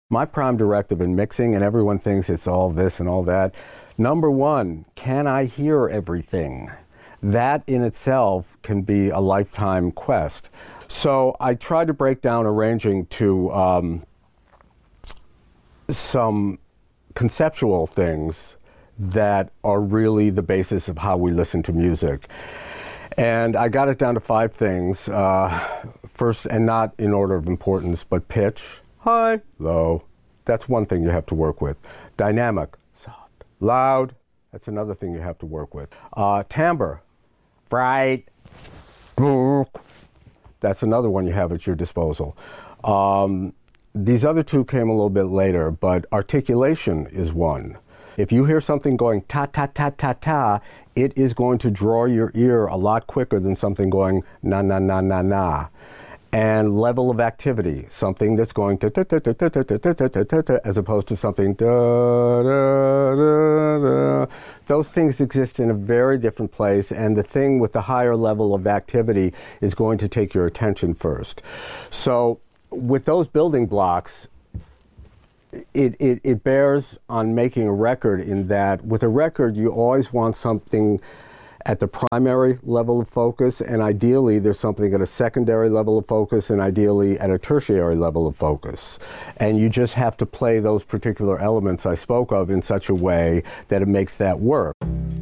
My prime directive in mixing, and everyone thinks it's all this and all that. Number one, can I hear everything? That in itself can be a lifetime quest. So I try to break down arranging to some conceptual things that are really the basis of how we listen to music. And I got it down to 5 things. First, and not in order of importance, but pitch, high, low. That's one thing you have to work with. Dynamic, soft, loud. That's another thing you have to work with. Timbre, bright. That's another one you have at your disposal. These other 2 came a little bit later, but articulation is one. If you hear something going ta ta ta ta ta, it is going to draw your ear a lot quicker than something going na na na na na. And level of activity, something that's going to ta ta ta ta ta ta ta ta ta ta, as opposed to something da da da da. Those things exist in a very different place, and the thing with the higher level of activity is going to take your attention first. So with those building blocks, it bears on making a record, in that with a record you always want something at the primary level of focus, and ideally there's something at a secondary level of focus, and ideally at a tertiary level of focus. And you just have to play those particular elements I spoke of in such a way that it makes that work.